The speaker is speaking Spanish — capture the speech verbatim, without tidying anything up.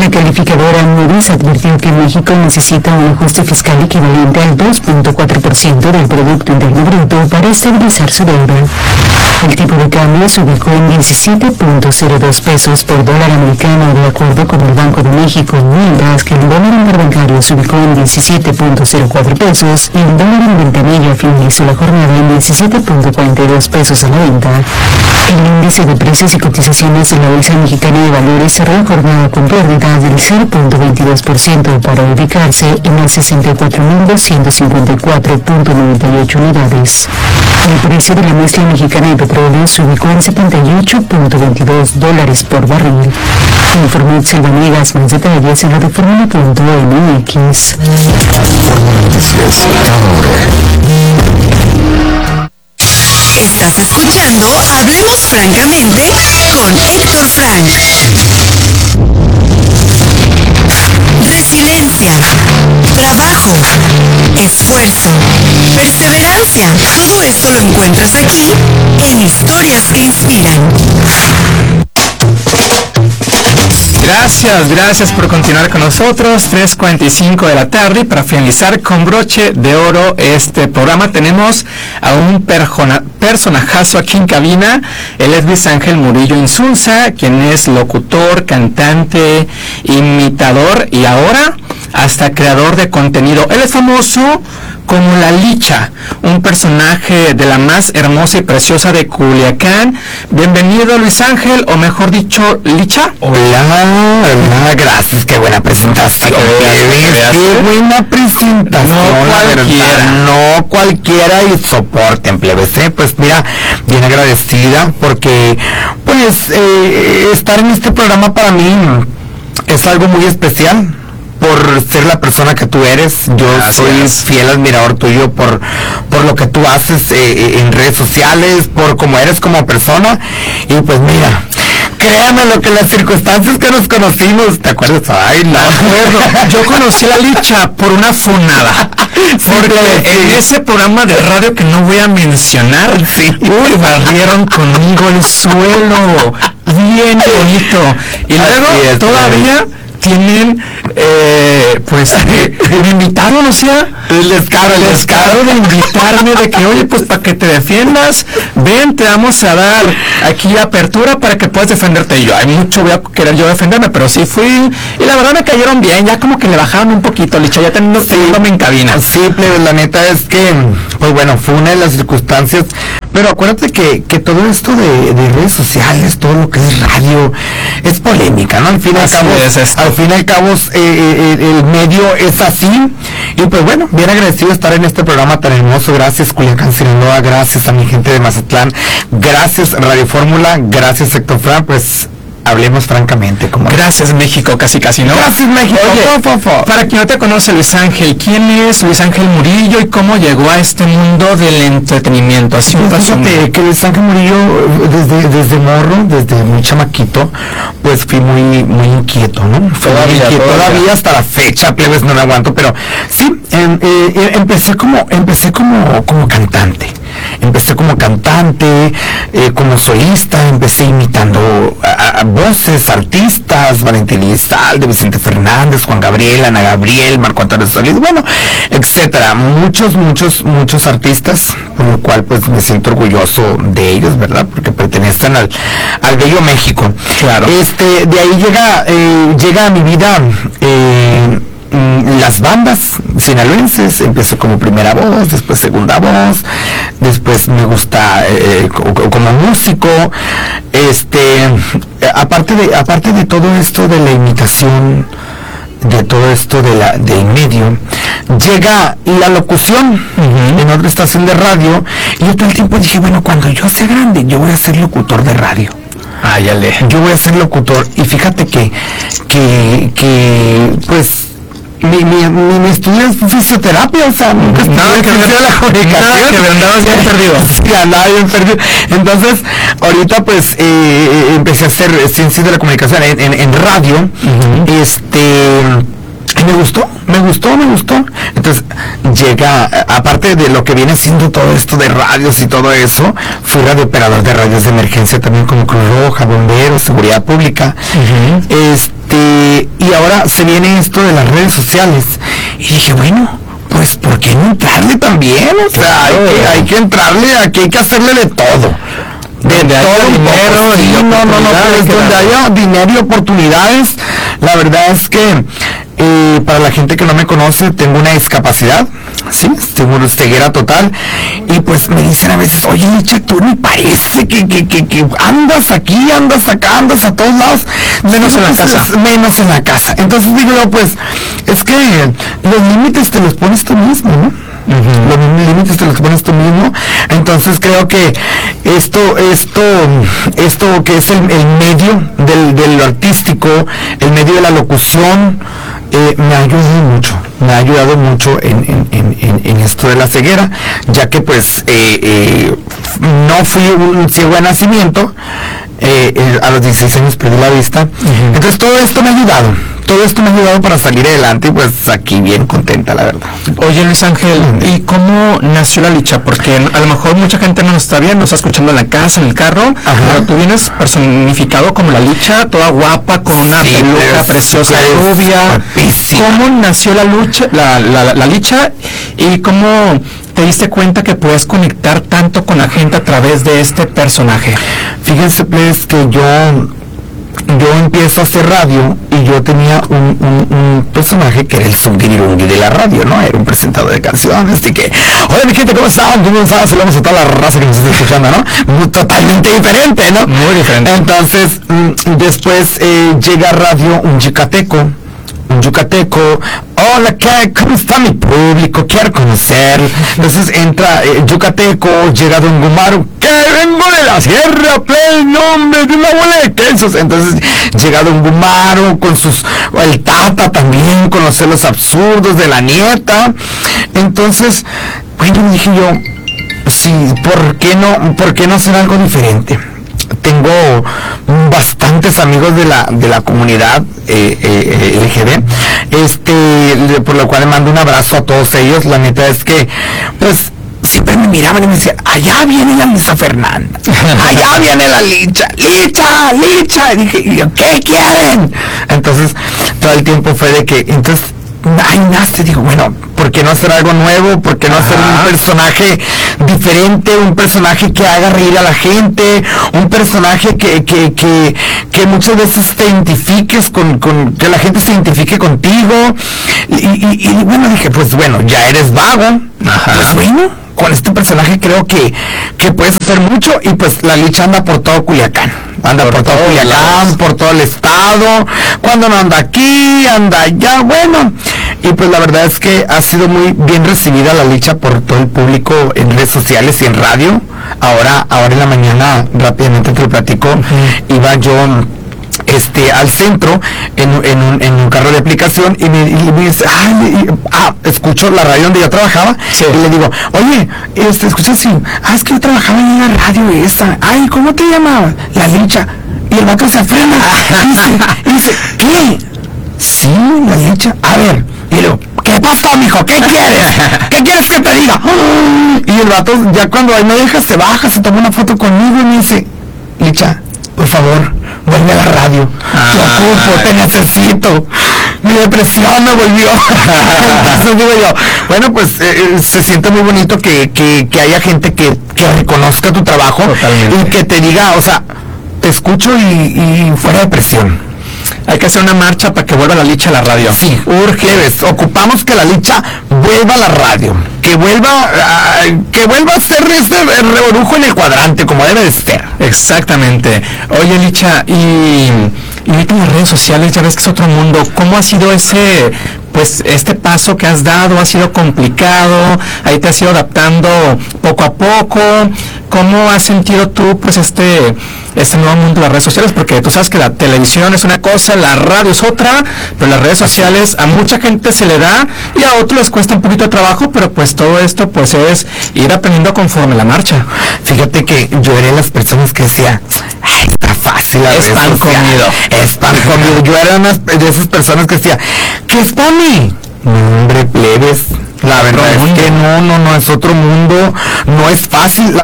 agencia calificadora Moody's advirtió que México necesita un ajuste fiscal equivalente al dos punto cuatro por ciento del Producto Interno Bruto para estabilizar su deuda. El tipo de cambio se ubicó en diecisiete punto cero dos pesos por dólar americano de acuerdo con el Banco de México, mientras que el dólar interbancario se ubicó en diecisiete punto cero cuatro pesos y el dólar en ventanilla finalizó la jornada en diecisiete punto cuarenta y dos pesos a la venta. El índice de precios y cotizaciones de la Bolsa Mexicana de Valores cerró la jornada con pérdidas del cero punto veintidós por ciento para ubicarse en las sesenta y cuatro mil doscientos cincuenta y cuatro punto noventa y ocho unidades. El precio de la mezcla mexicana de petróleo se ubicó en setenta y ocho punto veintidós dólares por barril. Informó Silva Negas, más detalles en la reforma punto M X. Estás escuchando Hablemos Francamente con Héctor Frank. Resiliencia, trabajo, esfuerzo, perseverancia. Todo esto lo encuentras aquí en Historias que Inspiran. Gracias, gracias por continuar con nosotros. tres cuarenta y cinco de la tarde. Para finalizar con broche de oro este programa, tenemos a un perjona, personajazo aquí en cabina. Él es Luis Ángel Murillo Insunza, quien es locutor, cantante, imitador y ahora hasta creador de contenido. Él es famoso como La Licha, un personaje de la más hermosa y preciosa de Culiacán. Bienvenido, Luis Ángel, o mejor dicho, Licha. Hola, hola, gracias, qué buena presentación. Qué buena presentación. No cualquiera. No cualquiera y soporten, plebes, ¿eh? Pues mira, bien agradecida porque, pues, eh, estar en este programa para mí es algo muy especial. Por ser la persona que tú eres, yo Gracias. soy fiel admirador tuyo por por lo que tú haces eh, en redes sociales, por cómo eres como persona, y pues mira, créame lo que las circunstancias que nos conocimos, ¿te acuerdas? Ay, no, bueno, yo conocí a La Licha por una fonada, porque sí, en ese programa de radio que no voy a mencionar, sí, uy, barrieron conmigo el suelo, bien bonito, y luego es, todavía tienen, eh, pues, eh, me invitaron, o sea, el descaro, el descaro de invitarme, de que, oye, pues, para que te defiendas, ven, te vamos a dar aquí apertura para que puedas defenderte. Y yo, hay mucho voy a querer yo defenderme, pero sí fui, y la verdad me cayeron bien, ya como que le bajaron un poquito, Licha, ya teniendo, teniéndome en cabina. Sí, plebe, la neta es que, pues bueno, fue una de las circunstancias, pero acuérdate que, que todo esto de, de redes sociales, todo lo que es radio, es polémica, ¿no? Al fin y al cabo, al fin y al cabo, eh, eh, el medio es así, y pues bueno, bien agradecido de estar en este programa tan hermoso. Gracias, Culiacán, Sinaloa, gracias a mi gente de Mazatlán, gracias, Radio Fórmula, gracias, Héctor Fran, pues, hablemos francamente. Como gracias, México, casi casi, ¿no? Gracias, México. Oye, fo, fo, fo. Para quien no te conoce, Luis Ángel, ¿quién es Luis Ángel Murillo y cómo llegó a este mundo del entretenimiento? Así un pues fíjate que Luis Ángel Murillo, desde, desde morro, desde muy chamaquito, pues fui muy muy inquieto, ¿no? Fui todavía, muy inquieto, todavía. todavía hasta la fecha, plebes, no me aguanto, pero sí, em, eh, empecé como, empecé como, como cantante. Empecé como cantante, eh, como solista, empecé imitando a, a voces, artistas, Valentín Elizalde, Vicente Fernández, Juan Gabriel, Ana Gabriel, Marco Antonio Solís, bueno, etcétera. Muchos, muchos, muchos artistas, por lo cual pues me siento orgulloso de ellos, ¿verdad? Porque pertenecen al, al bello México. Claro. Este, de ahí llega, eh, llega a mi vida, eh, las bandas sinaloenses. Empecé como primera voz, después segunda voz, después me gusta eh, como músico, este, aparte de aparte de todo esto de la imitación, de todo esto de la del medio, llega la locución uh-huh. en otra estación de radio, y yo todo el tiempo dije, bueno, cuando yo sea grande, yo voy a ser locutor de radio. Ah, ya le. Yo voy a ser locutor, y fíjate que, que, que, pues, Mi, mi, mi, mi estudio es fisioterapia, o sea, nunca nada que ver la comunicación, que andabas bien perdido. Sí, andaba bien perdido. Entonces, ahorita pues eh, empecé a hacer ciencias de la comunicación en, en, en radio, uh-huh. este, y me gustó, me gustó, me gustó. Entonces, llega, aparte de lo que viene siendo todo esto de radios y todo eso, fui radiooperador de radios de emergencia también como Cruz Roja, bomberos, seguridad pública, uh-huh. este, y ahora ahora se viene esto de las redes sociales. Y dije, bueno, pues ¿por qué no entrarle también? O sea, hay que, hay que entrarle, aquí hay que hacerle de todo. De donde todo haya dinero y sí, no, no, no, pues donde haya dinero y oportunidades. La verdad es que eh, para la gente que no me conoce, tengo una discapacidad, sí, tengo una ceguera total, y pues me dicen a veces, oye, Licha, tú me parece que, que, que, que andas aquí, andas acá, andas a todos lados, menos en la casa, menos en la casa. Entonces digo yo, pues, es que los límites te los pones tú mismo, ¿no? Uh-huh. Los límites te los pones tú mismo. Entonces creo que esto esto esto que es el, el medio del, del artístico, el medio de la locución, eh, me ha ayudado mucho me ha ayudado mucho en, en, en, en esto de la ceguera, ya que pues eh, eh, no fui un ciego de nacimiento. Eh, eh, a los dieciséis años perdí la vista. Uh-huh. Entonces todo esto me ha ayudado todo esto me ha ayudado para salir adelante, y pues aquí bien contenta, la verdad. Oye, Luis Ángel, ¿y cómo nació la Licha? Porque a lo mejor mucha gente no nos está viendo, nos está escuchando en la casa, en el carro. Ajá. Pero tú vienes personificado como la Licha, toda guapa, con una sí, peluca preciosa, rubia. ¿Cómo nació la lucha, la, la, la, la Licha, y cómo te diste cuenta que puedes conectar tanto con la gente a través de este personaje? Fíjense, pues, que yo yo empiezo a hacer radio, y yo tenía un, un, un personaje que era el Zungirirungui de la radio, ¿no? Era un presentador de canciones, así que, oye, mi gente, ¿cómo están? ¿Cómo están? Saludamos a toda la raza que nos está escuchando, ¿no? Muy, totalmente diferente, ¿no? Muy diferente. Entonces, mm, después eh, llega a radio un yucateco, un yucateco, hola, ¿qué? ¿Cómo está mi público? Quiero conocer. Entonces entra eh, yucateco, llega Don Gumaru, que vengo de la sierra, play, nombre de una bola de quesos. Entonces llega Don Gumaru con sus, el Tata también, conocer los absurdos de la nieta. Entonces, bueno, dije yo, sí, ¿por qué no, por qué no hacer algo diferente? Tengo bastantes amigos de la de la comunidad eh, eh, L G B, este, por lo cual le mando un abrazo a todos ellos. La neta es que, pues, siempre me miraban y me decían, allá viene la Luisa Fernanda, allá viene la Licha, Licha, Licha. Y dije, y yo, ¿qué quieren? Entonces, todo el tiempo fue de que, entonces, ay, nace, digo, bueno, ¿por qué no hacer algo nuevo? ¿Por qué no hacer un personaje diferente? Un personaje que haga reír a la gente, un personaje que, que, que, que muchas veces te identifiques con, con, que la gente se identifique contigo. Y, y, y bueno, dije, pues bueno, ya eres vago. Ajá. Pues bueno, con este personaje creo que, que puedes hacer mucho, y pues la Licha anda por todo Culiacán. Anda por, por todo Culiacán, lados. Por todo el estado. Cuando no anda aquí, anda allá, bueno. Y pues la verdad es que ha sido muy bien recibida la Licha por todo el público en redes sociales y en radio. Ahora, ahora en la mañana, rápidamente te lo platico, uh-huh. iba yo este al centro en, en, un, en un carro de aplicación, y me, y me dice, ay, y, ah, escucho la radio donde yo trabajaba, sí. Y le digo, oye, este, escuché así, ah, es que yo trabajaba en la radio esa, ay, ¿cómo te llamabas? La Licha. Y el vato se frena y dice, y dice, ¿qué? Sí, la Licha. A ver, y le digo, ¿qué pasó, mijo? ¿Qué quieres? ¿Qué quieres que te diga? Y el vato, ya cuando ahí me deja, se baja, se toma una foto conmigo y me dice, Licha, por favor, vuelve a la radio. Ah. Te ocupo, te necesito. Mi depresión me volvió. Entonces digo yo, bueno, pues eh, se siente muy bonito que, que, que haya gente que, que reconozca tu trabajo. Totalmente. Y que te diga, o sea, te escucho y, y fuera de presión. Hay que hacer una marcha para que vuelva la Licha a la radio. Sí, urge, ves, ocupamos que la Licha vuelva a la radio, que vuelva uh, que vuelva a ser ese reorujo en el cuadrante, como debe de ser. Exactamente. Oye, Licha, y, y ahorita en las redes sociales ya ves que es otro mundo. ¿Cómo ha sido ese, pues, este paso que has dado? ¿Ha sido complicado? ¿Ahí te has ido adaptando poco a poco? ¿Cómo has sentido tú, pues, este, este nuevo mundo de las redes sociales? Porque tú sabes que la televisión es una cosa, la radio es otra, pero las redes sociales a mucha gente se le da y a otros les cuesta un poquito de trabajo, pero pues todo esto, pues, es ir aprendiendo conforme la marcha. Fíjate que yo era de las personas que decía, ay, está fácil la es pan comido. Es pan comido. Yo era una de esas personas que decía, ¿qué es para mí? No, hombre, plebes. La verdad es que no, no, no es otro mundo, no es fácil.